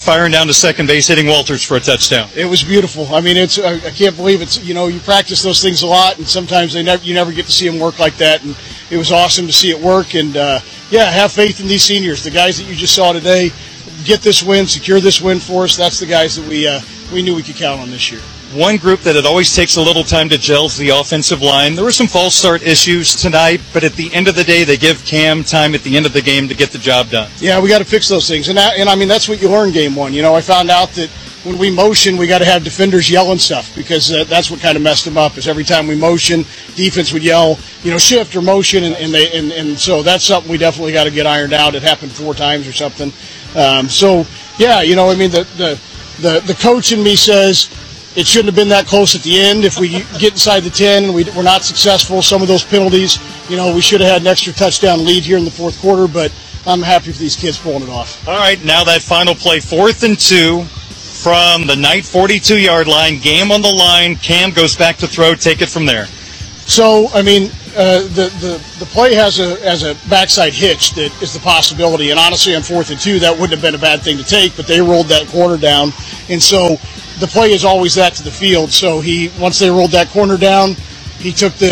firing down to second base, hitting Walters for a touchdown. It was beautiful. I mean, I can't believe it's, you practice those things a lot, and sometimes you never get to see them work like that, and it was awesome to see it work. And have faith in these seniors. The guys that you just saw today, get this win, secure this win for us. That's the guys that we knew we could count on this year. One group that it always takes a little time to gel is the offensive line. There were some false start issues tonight, but at the end of the day, they give Cam time at the end of the game to get the job done. Yeah, we got to fix those things. And I mean, that's what you learn game one. I found out that when we motion, we got to have defenders yelling stuff, because that's what kind of messed them up, is every time we motion, defense would yell, shift or motion, and so that's something we definitely got to get ironed out. It happened 4 times or something. I mean, the coach in me says, it shouldn't have been that close at the end. If we get inside the 10 and we're not successful, some of those penalties, we should have had an extra touchdown lead here in the fourth quarter, but I'm happy for these kids pulling it off. All right, now that final play, 4th and 2 from the Knight 42-yard line, game on the line. Cam goes back to throw. Take it from there. So, I mean, the play has a backside hitch that is the possibility, and honestly, on 4th and 2, that wouldn't have been a bad thing to take, but they rolled that corner down, and so the play is always that to the field. So once they rolled that corner down, he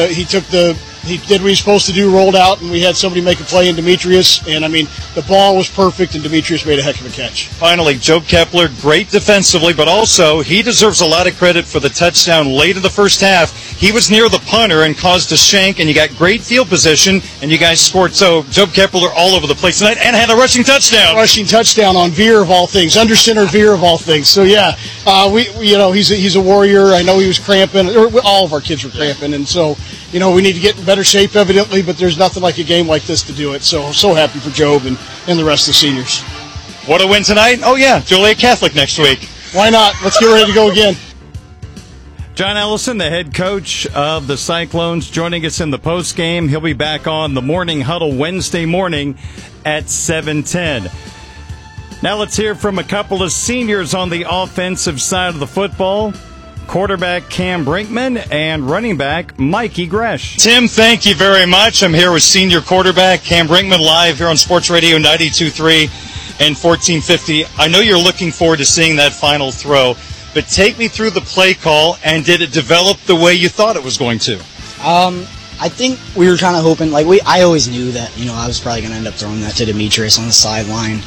did what he's supposed to do, rolled out, and we had somebody make a play in Demetrius, and I mean, the ball was perfect, and Demetrius made a heck of a catch. Finally, Joe Kepler, great defensively, but also he deserves a lot of credit for the touchdown late in the first half. He was near the punter and caused a shank, and you got great field position, and you guys scored. So Joe Kepler all over the place tonight, and had a rushing touchdown. Rushing touchdown on Veer of all things, under center Veer of all things. So yeah, he's a warrior. I know he was cramping. All of our kids were cramping, and so we need to get in better shape, evidently, but there's nothing like a game like this to do it. So happy for Job and the rest of the seniors. What a win tonight. Oh yeah, Joliet Catholic next week. Why not? Let's get ready to go again. John Ellison, the head coach of the Cyclones, joining us in the postgame. He'll be back on the Morning Huddle Wednesday morning at 7:10. Now let's hear from a couple of seniors on the offensive side of the football. Quarterback Cam Brinkman and running back Mikey Gresh. Tim, thank you very much. I'm here with senior quarterback Cam Brinkman, live here on Sports Radio 92.3 and 1450. I know you're looking forward to seeing that final throw, but take me through the play call, and did it develop the way you thought it was going to? I think we were kind of hoping, I always knew that, I was probably going to end up throwing that to Demetrius on the sideline.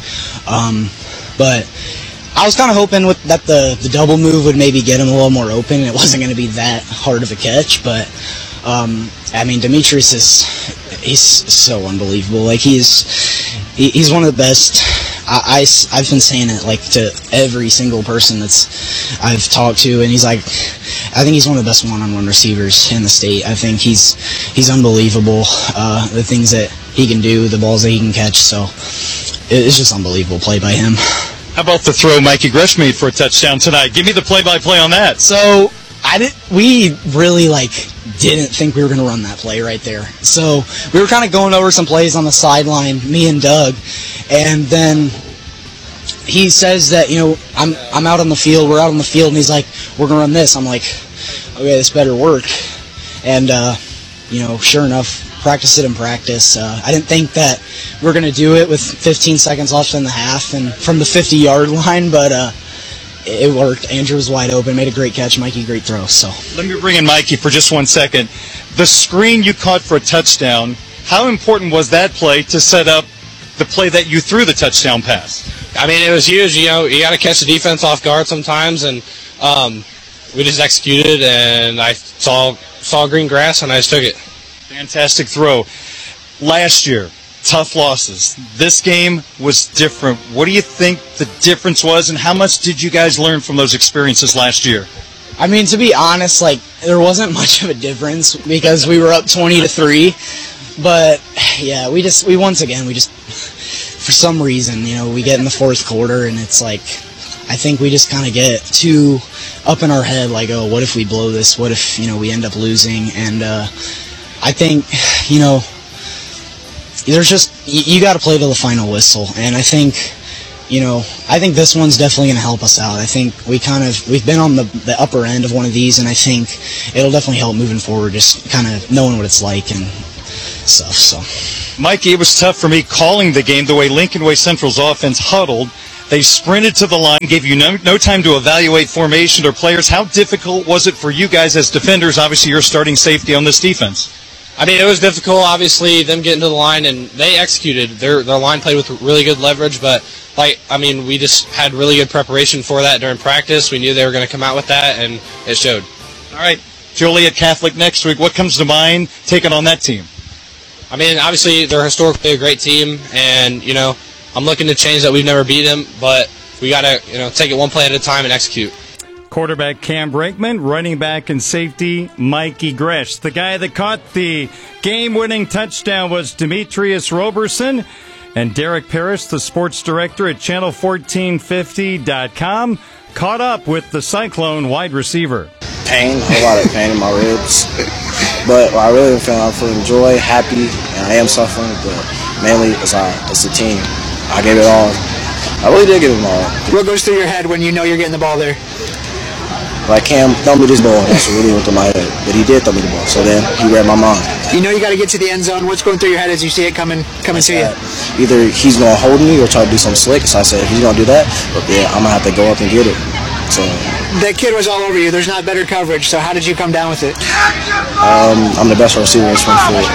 But I was kind of hoping that the double move would maybe get him a little more open, and it wasn't going to be that hard of a catch. But, I mean, Demetrius he's so unbelievable. He's one of the best. I've been saying it to every single person I've talked to, and I think he's one of the best one-on-one receivers in the state. I think he's unbelievable. The things that he can do, the balls that he can catch. So it's just unbelievable play by him. How about the throw Mikey Gresh made for a touchdown tonight? Give me the play-by-play on that. So we really didn't think we were going to run that play right there. So we were kind of going over some plays on the sideline, me and Doug, and then he says that, I'm out on the field, we're out on the field, and he's like, we're going to run this. I'm like, okay, this better work. And, sure enough, practice it in practice. I didn't think that we were going to do it with 15 seconds left in the half and from the 50-yard line, but it worked. Andrew was wide open, made a great catch. Mikey, great throw. So let me bring in Mikey for just 1 second. The screen you caught for a touchdown, how important was that play to set up the play that you threw the touchdown pass? I mean, it was huge. You got to catch the defense off guard sometimes, and we just executed, and I saw green grass, and I just took it. Fantastic throw. Last year, tough losses. This game was different. What do you think the difference was, and how much did you guys learn from those experiences last year? I mean, to be honest, there wasn't much of a difference because we were up 20-3. But yeah, we once again, for some reason, we get in the fourth quarter, and it's I think we just kind of get too up in our head, oh, what if we blow this? What if, we end up losing? And I think, there's just, you got to play to the final whistle. And I think, I think this one's definitely going to help us out. I think we've been on the upper end of one of these, and I think it'll definitely help moving forward, just kind of knowing what it's like and stuff. So, Mikey, it was tough for me calling the game the way Lincoln Way Central's offense huddled. They sprinted to the line, gave you no time to evaluate formation or players. How difficult was it for you guys as defenders? Obviously, you're starting safety on this defense. I mean, it was difficult, obviously, them getting to the line, and they executed. Their line played with really good leverage, but, we just had really good preparation for that during practice. We knew they were going to come out with that, and it showed. All right, Joliet Catholic next week. What comes to mind taking on that team? I mean, obviously, they're historically a great team, and, I'm looking to change that. We've never beat them, but we got to, take it one play at a time and execute. Quarterback Cam Brinkman, running back and safety Mikey Gresh. The guy that caught the game-winning touchdown was Demetrius Roberson. And Derek Parrish, the sports director at channel1450.com, caught up with the Cyclone wide receiver. Pain, a whole lot of pain in my ribs. But I really feel I'm feeling joy, happy, and I am suffering, but mainly it's the team. I gave it all. I really did give it all. What goes through your head when you know you're getting the ball there? Like, Cam, throw me this ball. That's what really went through my head. But he did throw me the ball, so then he read my mind. You know you got to get to the end zone. What's going through your head as you see it coming to you? Either he's going to hold me or try to do something slick. So I said, if he's going to do that, but yeah, I'm going to have to go up and get it. So that kid was all over you. There's not better coverage. So how did you come down with it? I'm the best receiver in Springfield.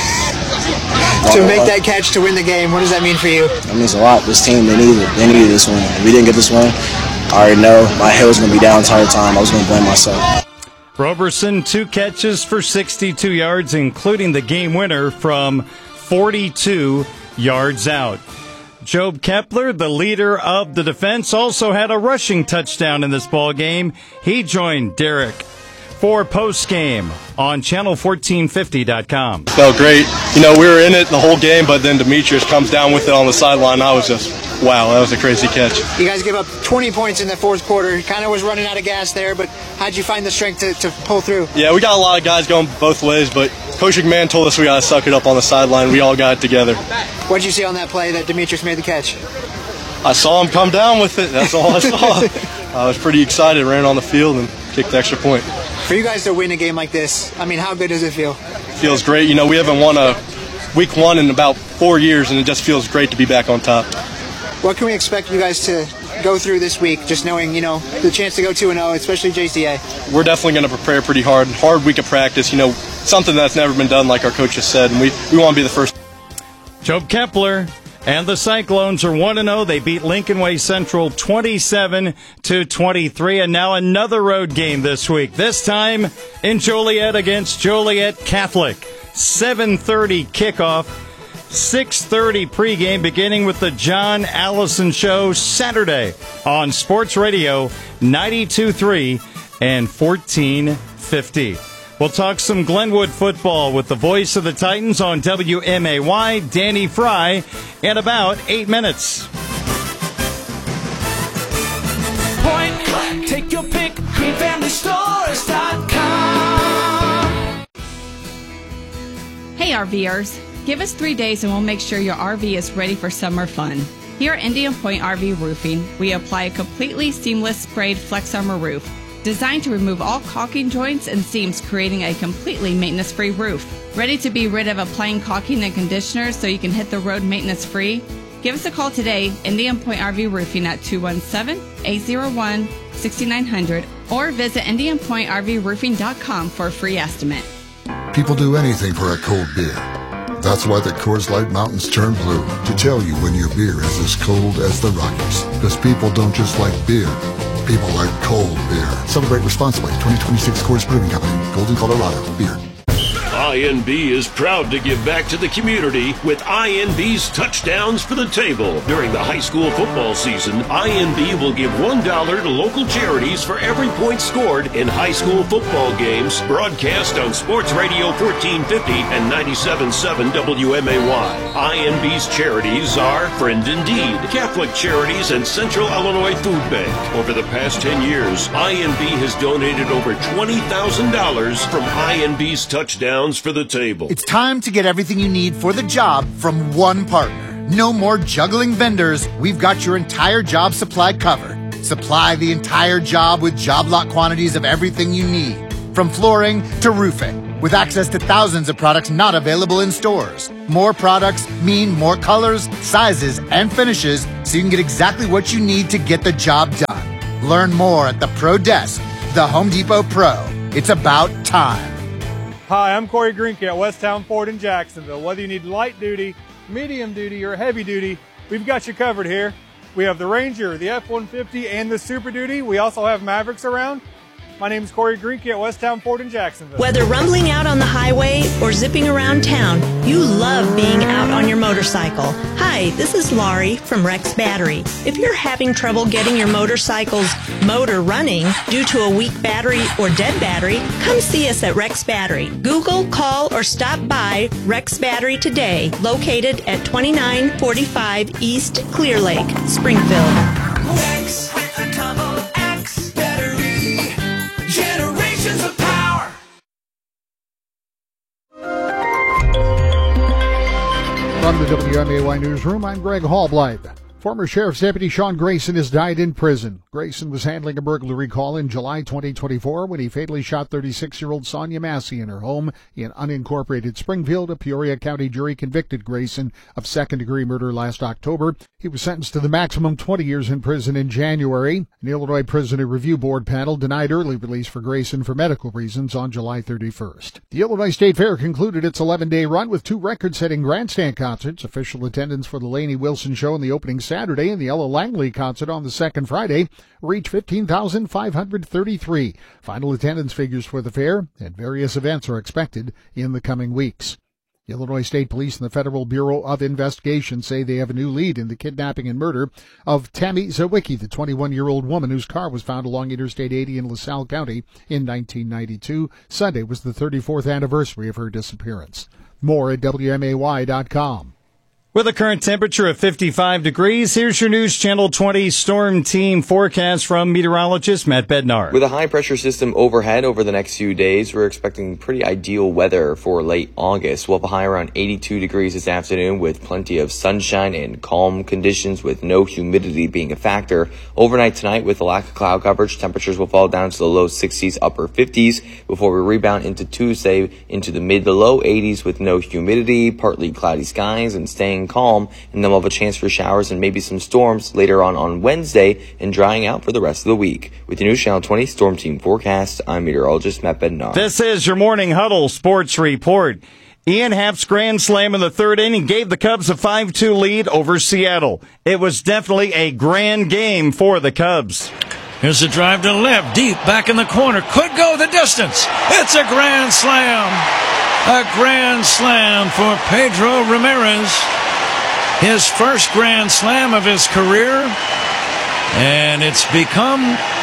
To make that catch to win the game, what does that mean for you? That means a lot. This team, they needed this win. If we didn't get this win, I already know my head was going to be down the entire time. I was going to blame myself. Roberson, 2 catches for 62 yards, including the game winner from 42 yards out. Job Kepler, the leader of the defense, also had a rushing touchdown in this ball game. He joined Derek for postgame on channel1450.com. Felt great. We were in it the whole game, but then Demetrius comes down with it on the sideline. I was just, wow, that was a crazy catch. You guys gave up 20 points in the fourth quarter. Kind of was running out of gas there, but how'd you find the strength to pull through? Yeah, we got a lot of guys going both ways, but Coach McMahon told us we got to suck it up on the sideline. We all got it together. What did you see on that play that Demetrius made the catch? I saw him come down with it. That's all I saw. I was pretty excited, ran on the field and kicked the extra point. For you guys to win a game like this, I mean, how good does it feel? It feels great. We haven't won a week 1 in about 4 years, and it just feels great to be back on top. What can we expect you guys to go through this week, just knowing, the chance to go 2-0, especially JCA? We're definitely going to prepare pretty hard. Hard week of practice, something that's never been done, like our coach just said, and we want to be the first. Job Kepler and the Cyclones are 1-0. They beat Lincoln Way Central 27-23, and now another road game this week. This time in Joliet against Joliet Catholic. 7:30 kickoff, 6:30 pregame, beginning with the John Allison Show Saturday on Sports Radio 92.3 and 1450. We'll talk some Glenwood football with the voice of the Titans on WMAY, Danny Fry, in about 8 minutes. Point blank. Take your pick. GreenFamilyStores.com. Hey RVers, give us 3 days and we'll make sure your RV is ready for summer fun. Here at Indian Point RV Roofing, we apply a completely seamless sprayed Flex Armor roof, designed to remove all caulking joints and seams, creating a completely maintenance-free roof. Ready to be rid of applying caulking and conditioner so you can hit the road maintenance-free? Give us a call today, Indian Point RV Roofing at 217-801-6900, or visit IndianPointRVRoofing.com for a free estimate. People do anything for a cold beer. That's why the Coors Light Mountains turn blue, to tell you when your beer is as cold as the Rockies. Because people don't just like beer. People like cold beer. Celebrate responsibly. 2026 Coors Brewing Company, Golden, Colorado. Beer. INB is proud to give back to the community with INB's Touchdowns for the Table. During the high school football season, INB will give $1 to local charities for every point scored in high school football games, broadcast on Sports Radio 1450 and 97.7 WMAY. INB's charities are Friend Indeed, Catholic Charities, and Central Illinois Food Bank. Over the past 10 years, INB has donated over $20,000 from INB's Touchdowns for the Table. It's time to get everything you need for the job from one partner. No more juggling vendors. We've got your entire job supply covered. Supply the entire job with job lot quantities of everything you need, from flooring to roofing. with access to thousands of products not available in stores. More products mean more colors, sizes, and finishes, so you can get exactly what you need to get the job done. Learn more at the Pro Desk, the Home Depot Pro. It's about time. Hi, I'm Corey Greenke at Westtown Ford in Jacksonville. Whether you need light duty, medium duty, or heavy duty, we've got you covered here. We have the Ranger, the F-150, and the Super Duty. We also have Mavericks around. My name is Corey Greenke at Westtown Ford in Jacksonville. Whether rumbling out on the highway or zipping around town, you love being out on your motorcycle. Hi, this is Laurie from Rex Battery. If you're having trouble getting your motorcycle's motor running due to a weak battery or dead battery, come see us at Rex Battery. Google, call, or stop by Rex Battery today, located at 2945 East Clear Lake, Springfield. Rex with a double X battery. Generations of power. From the WMAY Newsroom, I'm Greg Hallblythe. Former Sheriff's Deputy Sean Grayson has died in prison. Grayson was handling a burglary call in July 2024 when he fatally shot 36-year-old Sonia Massey in her home in unincorporated Springfield. A Peoria County jury convicted Grayson of second-degree murder last October. He was sentenced to the maximum 20 years in prison in January. An Illinois Prisoner Review Board panel denied early release for Grayson for medical reasons on July 31st. The Illinois State Fair concluded its 11-day run with two record-setting grandstand concerts. Official attendance for the Lainey Wilson Show in the opening Saturday and the Ella Langley concert on the second Friday reached 15,533. Final attendance figures for the fair and various events are expected in the coming weeks. The Illinois State Police and the Federal Bureau of Investigation say they have a new lead in the kidnapping and murder of Tammy Zawicki, the 21-year-old woman whose car was found along Interstate 80 in LaSalle County in 1992. Sunday was the 34th anniversary of her disappearance. More at WMAY.com. With a current temperature of 55 degrees, here's your News Channel 20 Storm Team forecast from meteorologist Matt Bednar. With a high-pressure system overhead over the next few days, we're expecting pretty ideal weather for late August. We'll have a high around 82 degrees this afternoon with plenty of sunshine and calm conditions with no humidity being a factor. Overnight tonight, with a lack of cloud coverage, temperatures will fall down to the low 60s, upper 50s before we rebound into Tuesday into the mid to low 80s with no humidity, partly cloudy skies, and staying calm, and then we'll have a chance for showers and maybe some storms later on Wednesday and drying out for the rest of the week. With the News Channel 20 Storm Team forecast, I'm meteorologist Matt Bednar. This is your Morning Huddle Sports Report. Ian Happ's grand slam in the third inning gave the Cubs a 5-2 lead over Seattle. It was definitely a grand game for the Cubs. Here's a drive to left, deep, back in the corner. Could go the distance. It's a grand slam. A grand slam for Pedro Ramirez. His first grand slam of his career, and it's become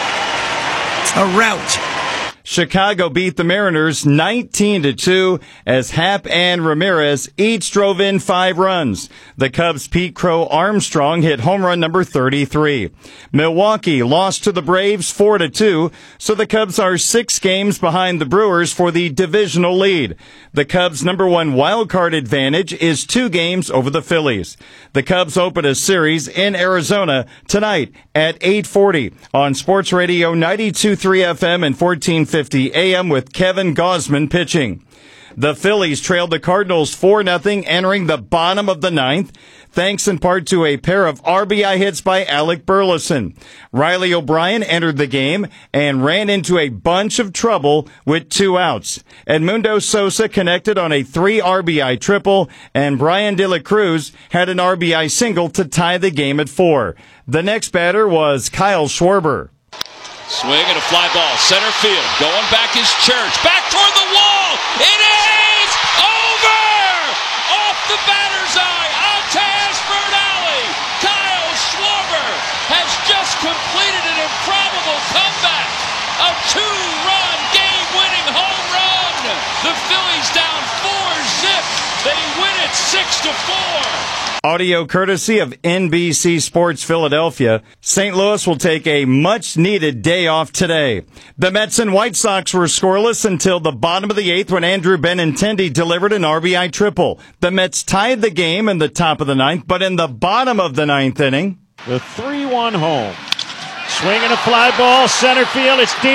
a rout. Chicago beat the Mariners 19-2 as Happ and Ramirez each drove in 5 runs. The Cubs' Pete Crow Armstrong hit home run number 33. Milwaukee lost to the Braves 4-2, so the Cubs are 6 games behind the Brewers for the divisional lead. The Cubs' number 1 wildcard advantage is 2 games over the Phillies. The Cubs open a series in Arizona tonight at 8:40 on Sports Radio 92.3 FM and 1450 AM with Kevin Gausman pitching. The Phillies trailed the Cardinals 4-0 entering the bottom of the 9th, thanks in part to a pair of RBI hits by Alec Burleson. Riley O'Brien entered the game and ran into a bunch of trouble with 2 outs. Edmundo Sosa connected on a 3 RBI triple, and Brian De La Cruz had an RBI single to tie the game at 4. The next batter was Kyle Schwarber. Swing and a fly ball, center field. Going back is Church. Back toward the wall. It is over! Off the batter's eye, out to Ashford Alley. Kyle Schwarber has just completed an improbable comeback. A 2-run game-winning home run. The Phillies down 4-zip. They win it 6-4. Audio courtesy of NBC Sports Philadelphia. St. Louis will take a much-needed day off today. The Mets and White Sox were scoreless until the bottom of the 8th when Andrew Benintendi delivered an RBI triple. The Mets tied the game in the top of the 9th, but in the bottom of the 9th inning, the 3-1 home. Swing and a fly ball, center field, it's deep.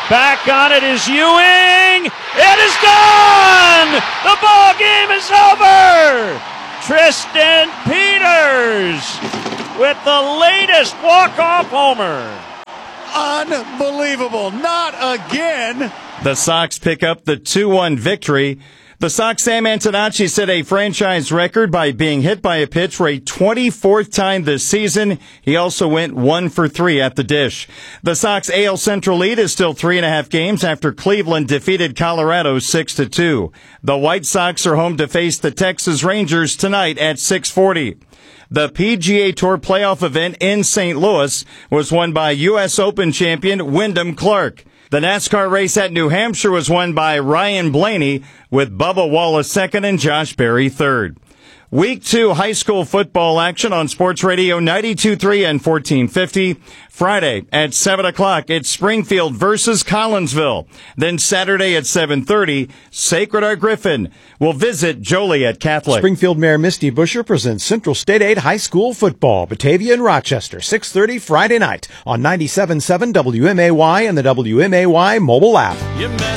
Back on it is Ewing. It is gone. The ball game is over. Tristan Peters with the latest walk-off homer. Unbelievable. Not again. The Sox pick up the 2-1 victory. The Sox Sam Antonacci set a franchise record by being hit by a pitch for a 24th time this season. He also went 1 for 3 at the dish. The Sox AL Central lead is still 3.5 games after Cleveland defeated Colorado 6-2. The White Sox are home to face the Texas Rangers tonight at 6:40. The PGA Tour playoff event in St. Louis was won by U.S. Open champion Wyndham Clark. The NASCAR race at New Hampshire was won by Ryan Blaney, with Bubba Wallace second and Josh Berry third. Week 2 high school football action on Sports Radio 92.3 and 1450. Friday at 7 o'clock, it's Springfield versus Collinsville. Then Saturday at 7:30, Sacred Heart Griffin will visit Joliet Catholic. Springfield Mayor Misty Busher presents Central State 8 High School Football, Batavia and Rochester, 6:30 Friday night on 97.7 WMAY and the WMAY mobile app.